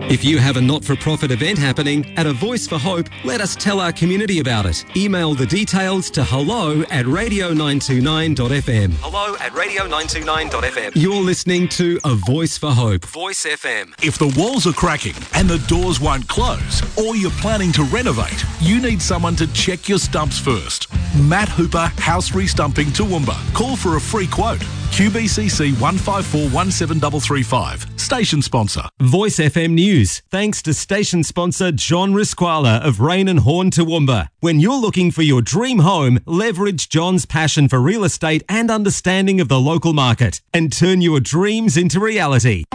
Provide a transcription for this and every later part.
If you have a not-for-profit event happening at A Voice for Hope, let us tell our community about it. Email the details to hello@radio929.fm. hello@radio929.fm. You're listening to A Voice for Hope. Voice FM. If the walls are cracking and the doors won't close, or you're planning to renovate, you need someone to check your stumps first. Matt Hooper, House Restumping Toowoomba. Call for a free quote. QBCC 154 17335. Station sponsor. Voice FM News. Thanks to station sponsor John Risquala of Rain and Horn Toowoomba. When you're looking for your dream home, leverage John's passion for real estate and understanding of the local market and turn your dreams into reality.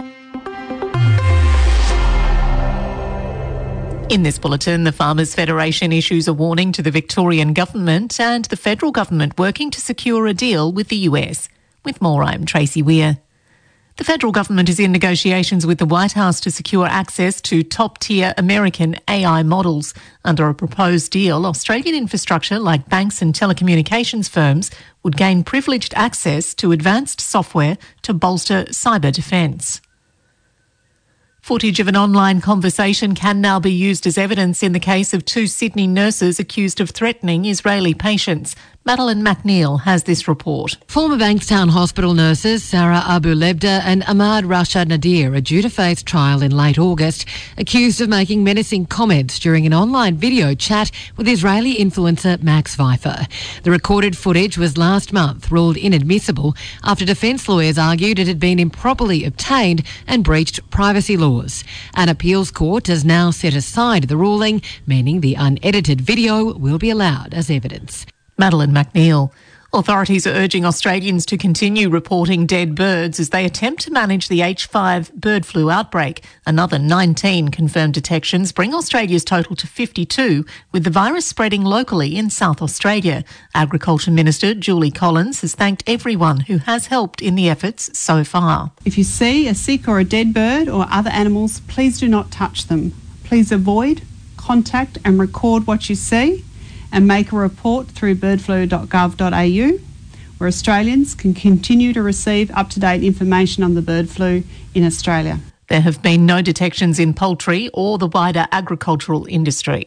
In this bulletin, the Farmers Federation issues a warning to the Victorian government and the federal government working to secure a deal with the US. With more, I'm Tracy Weir. The federal government is in negotiations with the White House to secure access to top-tier American AI models. Under a proposed deal, Australian infrastructure like banks and telecommunications firms would gain privileged access to advanced software to bolster cyber defence. Footage of an online conversation can now be used as evidence in the case of 2 Sydney nurses accused of threatening Israeli patients. Madeleine McNeil has this report. Former Bankstown Hospital nurses Sarah Abu Lebda and Ahmad Rashad Nadir are due to face trial in late August, accused of making menacing comments during an online video chat with Israeli influencer Max Pfeiffer. The recorded footage was last month ruled inadmissible after defence lawyers argued it had been improperly obtained and breached privacy laws. An appeals court has now set aside the ruling, meaning the unedited video will be allowed as evidence. Madeleine McNeil. Authorities are urging Australians to continue reporting dead birds as they attempt to manage the H5 bird flu outbreak. Another 19 confirmed detections bring Australia's total to 52, with the virus spreading locally in South Australia. Agriculture Minister Julie Collins has thanked everyone who has helped in the efforts so far. If you see a sick or a dead bird or other animals, please do not touch them. Please avoid, contact and record what you see, and make a report through birdflu.gov.au, where Australians can continue to receive up-to-date information on the bird flu in Australia. There have been no detections in poultry or the wider agricultural industry.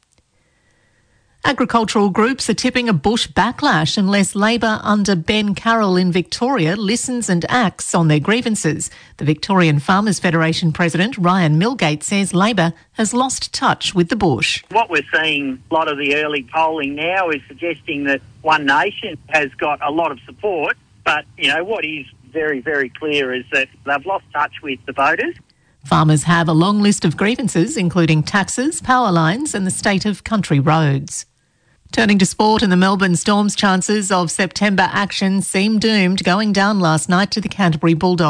Agricultural groups are tipping a Bush backlash unless Labor under Ben Carroll in Victoria listens and acts on their grievances. The Victorian Farmers Federation President Ryan Milgate says Labor has lost touch with the Bush. What we're seeing, a lot of the early polling now is suggesting that One Nation has got a lot of support, but, what is very, very clear is that they've lost touch with the voters. Farmers have a long list of grievances, including taxes, power lines and the state of country roads. Turning to sport, and the Melbourne Storm's chances of September action seem doomed, going down last night to the Canterbury Bulldogs.